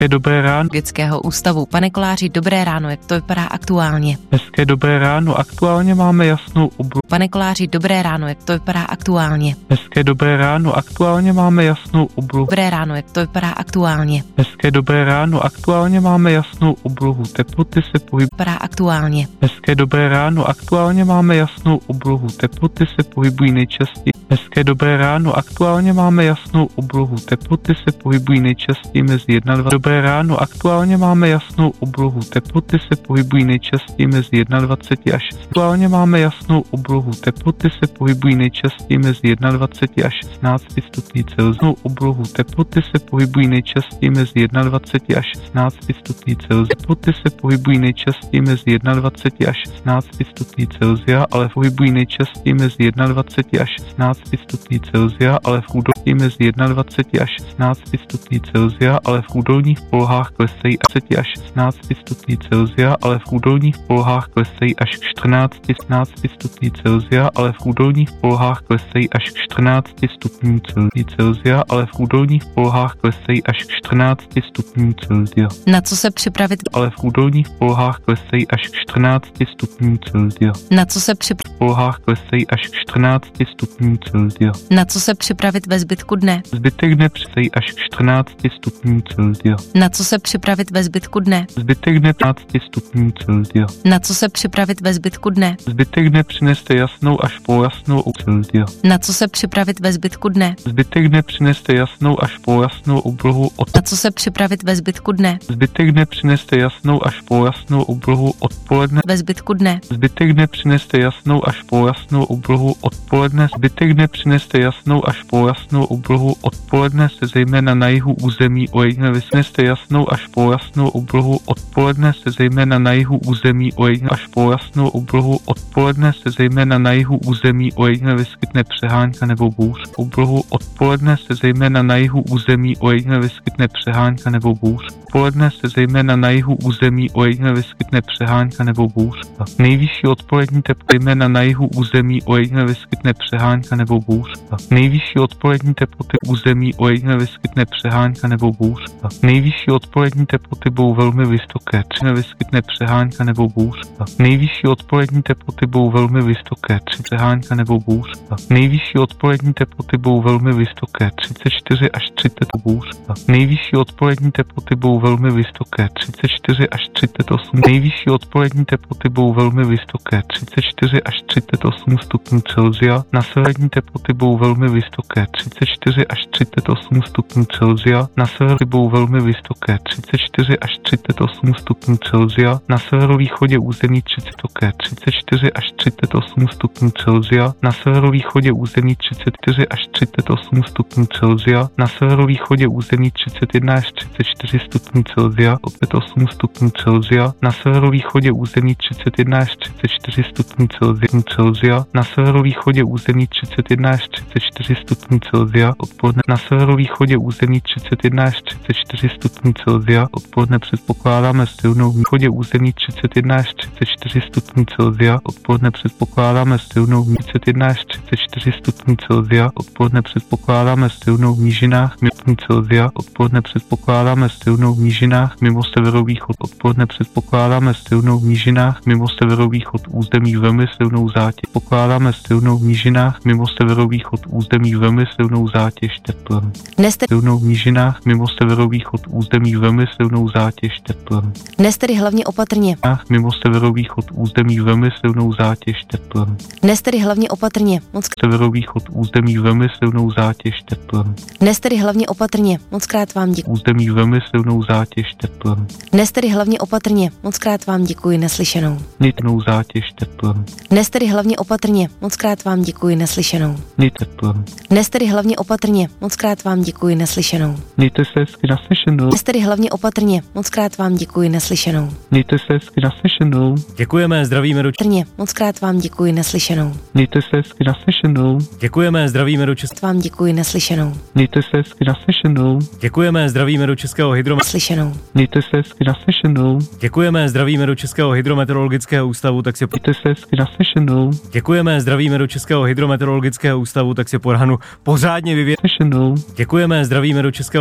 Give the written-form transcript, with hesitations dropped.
Dobré ráno. Zoologického ústavu. Pane Koláři, dobré ráno, jak to vypadá aktuálně? Hezké dobré ráno, aktuálně máme jasnou oblohu. Pane Koláři, dobré ráno, jak to vypadá aktuálně? Hezké dobré ráno, aktuálně máme jasnou oblohu. Dobré ráno, jak to vypadá aktuálně? Hezké dobré ráno, aktuálně máme jasnou oblohu. Teploty se pohybují. Vypadá aktuálně. Hezké dobré ráno, aktuálně máme jasnou oblohu. Teploty se pohybují nejčastěji. Hezké dobré ráno, aktuálně máme jasnou oblohu. Teploty se pohybují nejčastěji mezi 21. Dobré ráno, aktuálně máme jasnou oblohu. Teploty se pohybují nejčastěji mezi 21 až 6. Aktuálně máme jasnou oblohu. Teploty se pohybují nejčastěji mezi 21 až 16 stupňů Celsia. Oblohu. Teploty se pohybují nejčastěji mezi 21 až 16 stupňů Celsia. Teploty se pohybují nejčastěji mezi 21 až 16 stupňů Celsia, ale pohybují nejčastěji mezi 21 až 16 stupňů Celsia, ale v údolí mezi 21 až 16 stupňů Celsia, ale v údolních polohách klesají 20 až 16 stupňů Celsia, ale v údolních polohách klesají až k 14-16 stupňů Celsia, ale v údolních polohách klesají až k 14 stupňů Celsia, ale v údolních polohách klesají až k 14 stupňů Celsia. Na co se připravit? Ale v údolních polohách klesají až k 14 stupňů Celsia. Na co se připravit? V polohách klesají až k 14 stupňů Celsia. Na co se připravit ve zbytku dne? Zbytek dne klesají až k 14 stupňů Celsia. Na co se připravit ve zbytku dne? Zbytek dne 15 stupňů Celsia. Na co se připravit ve zbytku dne? Zbytek dne přineste jasnou až polojasnou Celsia. Na co se připravit ve zbytku dne? Zbytek dne přineste jasnou až polojasnou oblohu od. Na co se připravit ve zbytku dne? Zbytek dne přineste jasnou až polojasnou oblohu odpoledne. Ve zbytku dne. Zbytek dne přineste jasnou až polojasnou oblohu odpoledne. Zbytek dne přineste jasnou až polojasnou oblohu odpoledne se zejména na jihu území ojediněle vyskytne jasnou až polojasnou oblohu odpoledne se zejména na jihu území ojediněle až polojasnou oblohu odpoledne se zejména na jihu území ojediněle vyskytne přehánka nebo bouř. Oblohu odpoledne se zejména na jihu území ojediněle vyskytne přehánka nebo bouř. Odpoledne se zejména na jihu území ojediněle vyskytne přehánka nebo bouř. Nejvyšší odpolední teploty zejména na jihu území ojediněle vyskytne přehánka nebo bouř. Nejvyšší odpolední teploty území ojediněle vyskytne přehánka nebo bouř. Nejvyšší odpolední teploty budou velmi vysoké, vyskytne přehánka nebo bouř. Nejvyšší odpolední teploty budou velmi vysoké, přehánka nebo bouř. Nejvyšší odpolední teploty budou velmi vysoké, 34 až 30 bouř. Nejvyšší odpolední teploty budou velmi vysoké, 34 až 38. Nejvyšší odpolední teploty budou velmi vysoké, 34 až 38 stupňů Celsia. Na severní teploty budou velmi vysoké, 34 až 38 stupňů Celsia. Na severu budou velmi vysoké, 34 až 38 stupňů Celsia. Na severovýchodě území 34 až 38 stupňů Celsia. Na severovýchodě území 34 až 38 stupňů Celsia. Na severovýchodě území 31 až 34 stupňů Celsia, 8 stupňů Celsia. Na severovýchodě území 31 až 34 stupňů Celsia. Na severovýchodě území 31 až 34 stupňů Celsia. Odpoledne na severovýchodě území 31 až 34 stupňů Celsia. Odpoledne předpokládáme silnou východě území 31 až 34 stupňů Celsia. Odpoledne předpokládáme silnou 31 až 34 stupňů Celsia. Odpoledne předpokládáme silnou v nížinách stupňů Celsia. Odpoledne předpokládáme silnou v nížinách mimo severovýchod. Odpoledne předpokládáme silnou v nížinách mimo severovýchod území velmi silnou zátěž. Pokládáme silnou v nížinách mimo severovýchod území velmi silnou zátěž teplem. Dnes silnou v nížinách mimo severovýchod území velmi silnou zátěž teplem. Dnes tedy hlavně opatrně. Mimo severovýchod území velmi silnou zátěž teplem. Dnes tedy hlavně opatrně. Severovýchod území velmi silnou zátěž teplem. Dnes tedy hlavně opatrně. Mockrát vám děkuji. Území velmi silnou zátěž teplem. Dnes tedy hlavně opatrně. Mockrát vám děkuji, neslyšenou. Nitnou zátěž teplem. Dnes tedy hlavně opatrně. Mockrát vám děkuji, neslyšenou. Teplem. Dnes tedy hlavně opatrně. Mockrát vám děkuji, neslyšenou. Mějte se hezky, naslyšenou. Dnes tedy hlavně opatrně. Mockrát vám děkuji, neslyšenou. Mějte se hezky, naslyšenou. Děkujeme, zdravíme do Trně. Mockrát vám děkuji, neslyšenou. Mějte se hezky, naslyšenou. Děkujeme, zdravíme do Českého. Vám děkuji, neslyšenou. Mějte se hezky, naslyšenou. Děkujeme, zdravíme do Českého Slyšenou. Mějte se hezky, naslyšenou. Děkujeme, zdravíme do Českého hydrometeorologického ústavu, tak si Mějte se hezky, naslyšenou. Děkujeme, zdravíme do Českého hydrometeorologického ústavu, tak si po ránu pořádně vyvět. Naslyšenou. Děkujeme, zdravíme do Českého